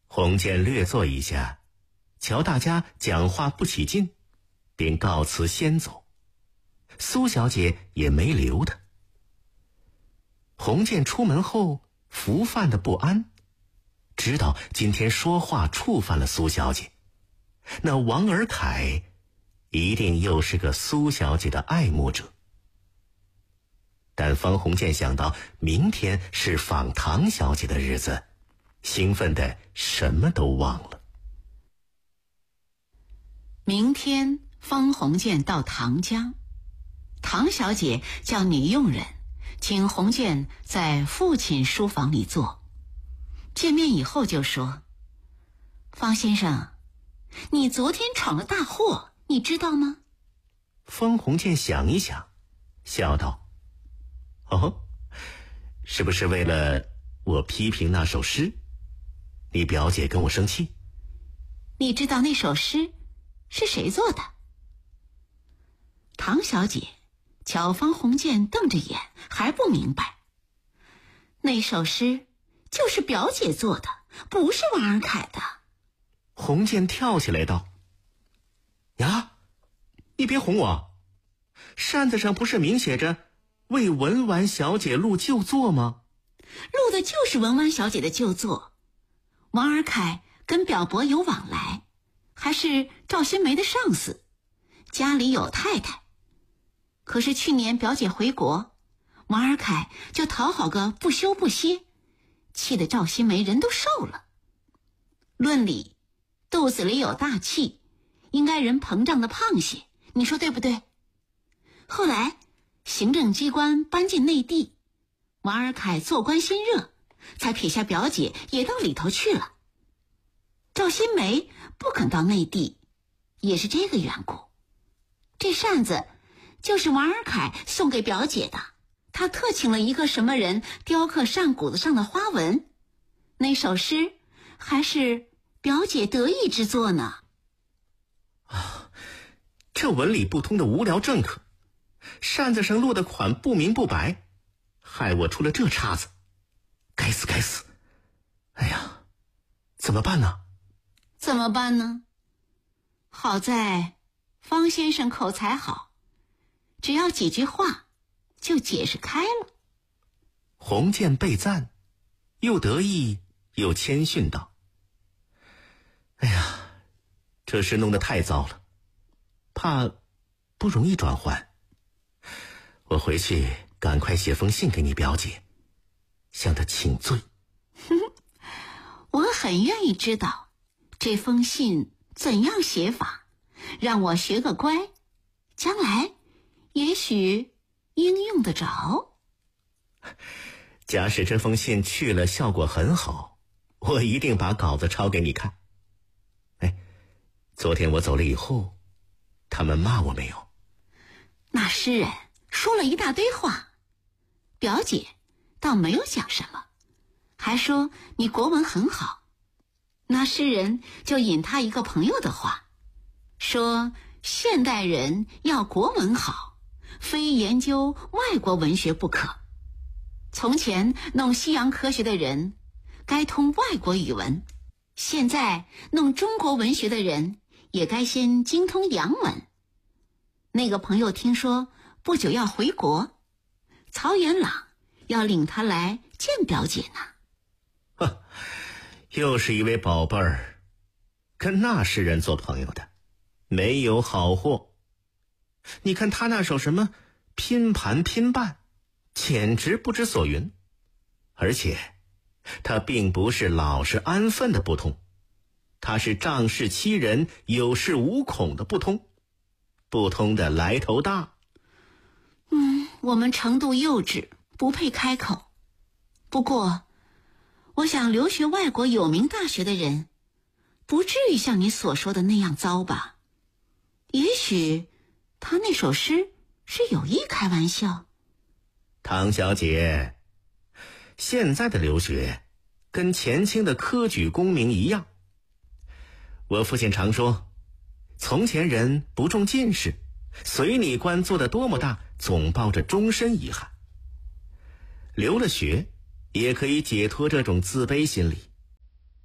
洪建略坐一下，瞧大家讲话不起劲，便告辞先走。苏小姐也没留他。洪建出门后浮泛的不安，知道今天说话触犯了苏小姐，那王尔凯一定又是个苏小姐的爱慕者。但方鸿渐想到明天是访唐小姐的日子，兴奋的什么都忘了。 明天方鸿渐到唐家，唐小姐叫女佣人请鸿渐在父亲书房里坐。见面以后就说：方先生，你昨天闯了大祸，你知道吗？ 方鸿渐想一想，笑道：哦，是不是为了我批评那首诗，你表姐跟我生气？ 你知道那首诗是谁做的？唐小姐瞧方鸿渐瞪着眼，还不明白。那首诗就是表姐做的，不是王尔凯的。 鸿渐跳起来道：呀，你别哄我，扇子上不是明写着为文婉小姐录旧作吗？ 录的就是文婉小姐的旧作。王尔凯跟表伯有往来，还是赵新梅的上司，家里有太太。可是去年表姐回国，王尔凯就讨好个不休不歇，气得赵新梅人都瘦了。论理，肚子里有大气，应该人膨胀的胖些，你说对不对？后来行政机关搬进内地，王尔凯做官心热，才撇下表姐也到里头去了。赵新梅不肯到内地，也是这个缘故。这扇子就是王尔凯送给表姐的，他特请了一个什么人雕刻扇骨子上的花纹，那首诗还是表姐得意之作呢。 这文理不通的无聊政客，扇子上落的款不明不白，害我出了这岔子，该死该死！哎呀，怎么办呢？ 怎么办呢？好在方先生口才好，只要几句话就解释开了。 鸿渐被赞，又得意又谦逊道：哎呀，这事弄得太糟了，怕不容易转换。我回去赶快写封信给你表姐，向她请罪。 我很愿意知道这封信怎样写法，让我学个乖，将来也许应用得着。 假使这封信去了效果很好，我一定把稿子抄给你看。昨天我走了以后，他们骂我没有？ 那诗人说了一大堆话，表姐倒没有讲什么，还说你国文很好。那诗人就引他一个朋友的话，说现代人要国文好，非研究外国文学不可。从前弄西洋科学的人该通外国语文，现在弄中国文学的人也该先精通洋文。那个朋友听说不久要回国，曹元朗要领他来见表姐呢。 又是一位宝贝儿，跟那诗人做朋友的没有好货。你看他那首什么拼盘拼半，简直不知所云。而且他并不是老实安分的不通，他是仗势欺人有恃无恐的不通，不通的来头大。 我们程度幼稚，不配开口。不过我想留学外国有名大学的人不至于像你所说的那样糟吧。也许他那首诗是有意开玩笑。 唐小姐，现在的留学跟前清的科举功名一样。我父亲常说，从前人不中进士，随你官做得多么大，总抱着终身遗憾。留了学也可以解脱这种自卑心理。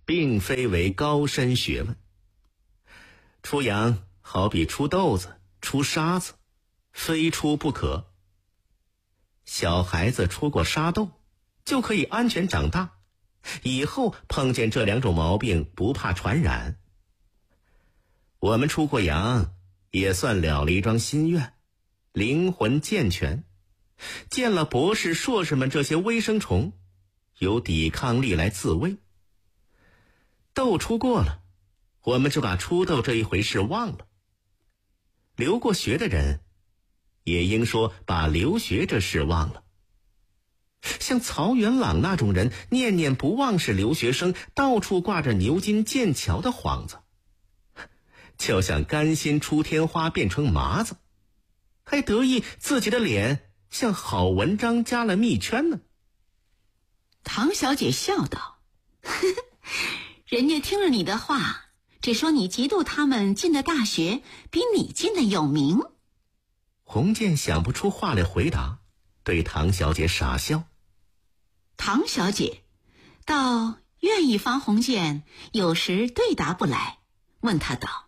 并非为高深学问。出洋好比出豆子、出沙子，非出不可。小孩子出过沙豆，就可以安全长大，以后碰见这2种毛病不怕传染。我们出过洋，也算了一桩心愿，灵魂健全，见了博士硕士们这些微生虫，有抵抗力来自卫。豆出过了，我们就把出豆这一回事忘了。留过学的人也应说把留学这事忘了。像曹元朗那种人，念念不忘是留学生，到处挂着牛津剑桥的幌子，就像甘心出天花变成麻子，还得意自己的脸像好文章加了蜜圈呢。 唐小姐笑道：人家听了你的话，只说你嫉妒他们进的大学比你进的有名。 洪建想不出话来回答，对唐小姐傻笑。 唐小姐倒愿意方鸿渐有时对答不来，问他道：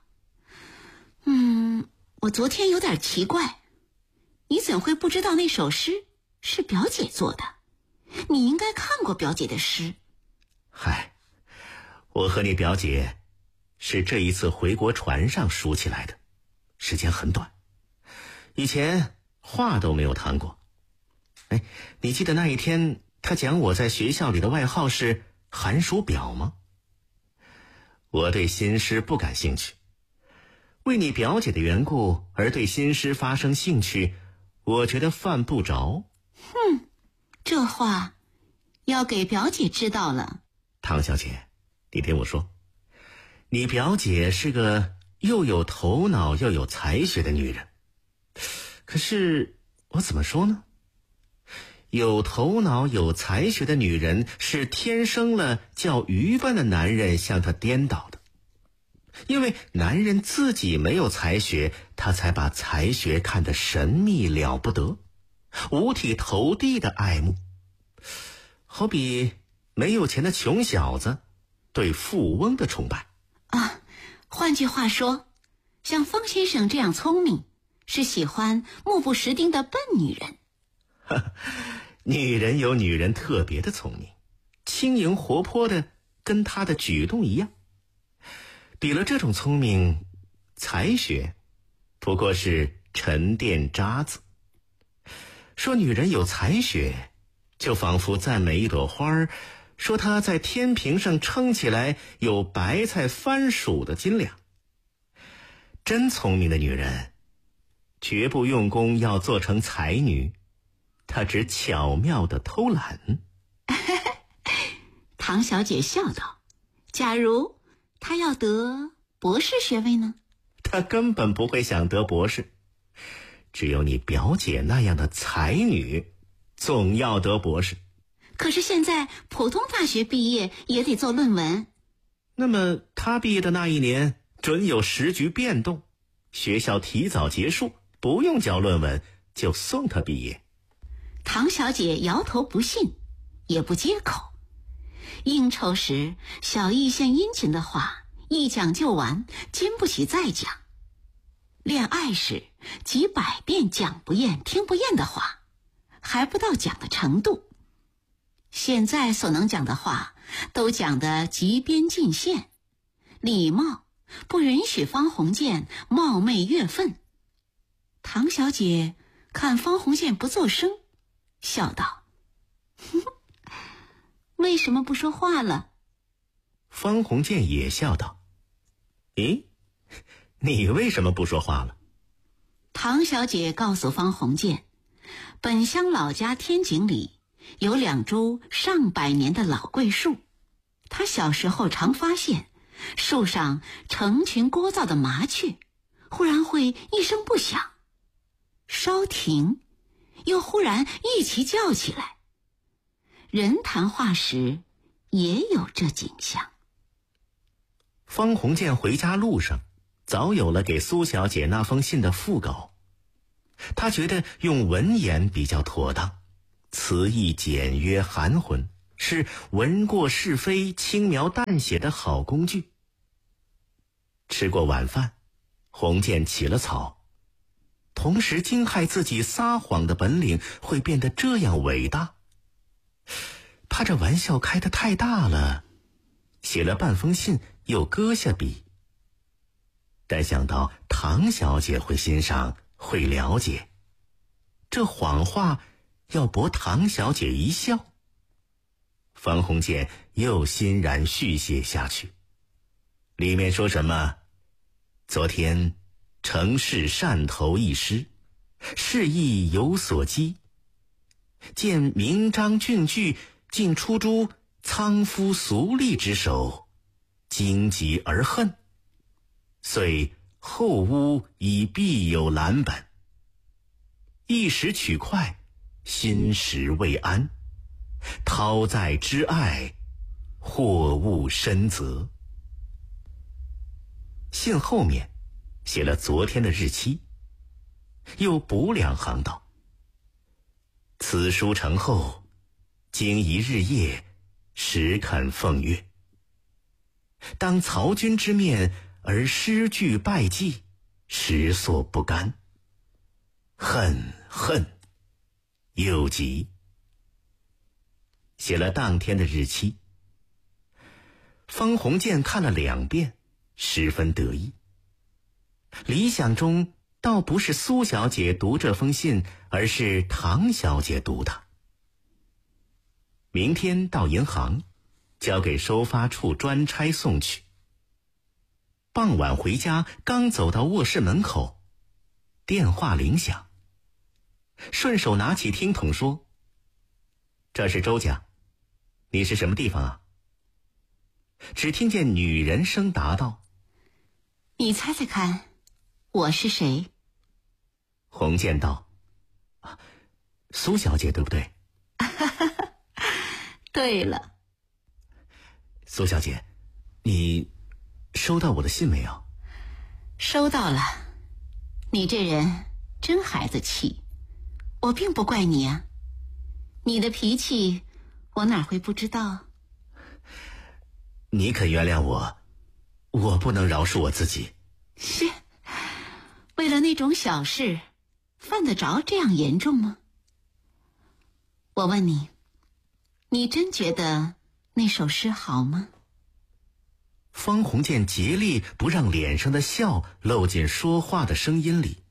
我昨天有点奇怪，你怎会不知道那首诗是表姐做的？你应该看过表姐的诗。 嗨，我和你表姐是这一次回国船上熟起来的，时间很短，以前话都没有谈过。你记得那一天他讲我在学校里的外号是寒暑表吗？我对新诗不感兴趣，为你表姐的缘故而对新诗发生兴趣，我觉得犯不着。 这话要给表姐知道了。 唐小姐，你听我说，你表姐是个又有头脑又有才学的女人。可是我怎么说呢？有头脑有才学的女人是天生了较愚笨的男人向她颠倒的，因为男人自己没有才学，他才把才学看得神秘了不得，五体投地的爱慕。好比没有钱的穷小子对富翁的崇拜换句话说，像方先生这样聪明，是喜欢目不识丁的笨女人。 女人有女人特别的聪明，轻盈活泼的跟她的举动一样。比了这种聪明，才学不过是沉淀渣子。说女人有才学，就仿佛赞美一朵花儿，说她在天平上称起来有白菜番薯的斤两。真聪明的女人绝不用功要做成才女，她只巧妙地偷懒。 唐小姐笑道：假如她要得博士学位呢？ 她根本不会想得博士，只有你表姐那样的才女总要得博士。 可是现在普通大学毕业也得做论文。 那么她毕业的那一年准有时局变动，学校提早结束，不用交论文就送她毕业。 唐小姐摇头不信，也不接口。应酬时小意献殷勤的话一讲就完，经不起再讲。恋爱时几百遍讲不厌听不厌的话，还不到讲的程度。现在所能讲的话都讲得极边尽现，礼貌不允许方鸿渐冒昧越分。唐小姐看方鸿渐不作声，笑道：为什么不说话了？ 方鸿渐也笑道：咦，你为什么不说话了？ 唐小姐告诉方鸿渐，本乡老家天井里有2株上百年的老桂树，她小时候常发现树上成群聒噪的麻雀，忽然会一声不响，稍停，又忽然一齐叫起来。人谈话时也有这景象。 方鸿渐回家路上早有了给苏小姐那封信的副稿，他觉得用文言比较妥当，词意简约含混， 是闻过是非、轻描淡写的好工具。吃过晚饭，鸿渐起了草，同时惊骇自己撒谎的本领会变得这样伟大。怕这玩笑开得太大了，写了半封信又搁下笔。但想到唐小姐会欣赏，会了解，这谎话要博唐小姐一笑，方鸿渐又欣然续写下去。里面说什么？昨天城市汕头一诗，事意有所激，见明章俊句竟出诸苍夫俗吏之手，荆棘而恨，遂后屋以必有蓝本，一时取快，心时未安，讨在之爱，或误深责。信后面写了昨天的日期，又补2行道：此书成后，经一日夜，实肯奉阅。当曹君之面而失据败绩，实所不甘，恨又急。写了当天的日期，方鸿渐看了2遍，十分得意。理想中倒不是苏小姐读这封信，而是唐小姐读它。明天到银行，交给收发处专差送去。傍晚回家，刚走到卧室门口，电话铃响，顺手拿起听筒说：这是周家，你是什么地方啊？只听见女人声答道： 你猜猜看，我是谁？ 鸿渐道：苏小姐对不对？ 对了。 苏小姐，你收到我的信没有？ 收到了。你这人真孩子气，我并不怪你啊。你的脾气我哪会不知道？ 你肯原谅我，我不能饶恕我自己。 是，为了那种小事，犯得着这样严重吗？我问你，你真觉得那首诗好吗？ 方鸿渐竭力不让脸上的笑漏进说话的声音里。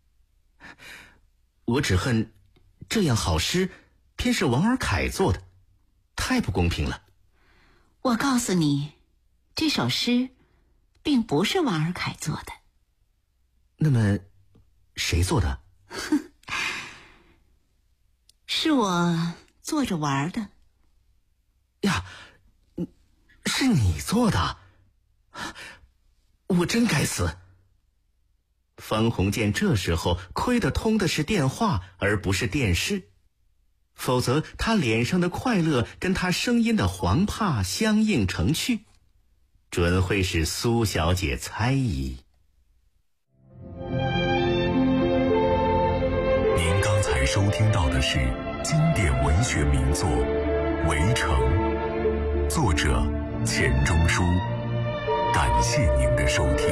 我只恨这样好诗偏是王尔凯做的，太不公平了。 我告诉你，这首诗并不是王尔凯做的。 那么谁做的？ 是我做着玩的。 呀，是你做的？我真该死。方鸿渐这时候亏得通的是电话，而不是电视，否则他脸上的快乐跟他声音的惶怕相映成趣，准会使苏小姐猜疑。 您刚才收听到的是经典文学名作《围城》，作者钱钟书。感谢您的收听。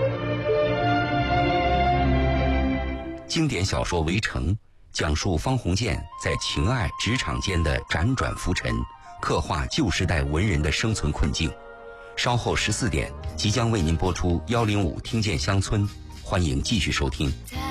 经典小说《围城》讲述方鸿渐在情爱、职场间的辗转浮沉，刻画旧时代文人的生存困境。稍后14点即将为您播出105听见乡村，欢迎继续收听。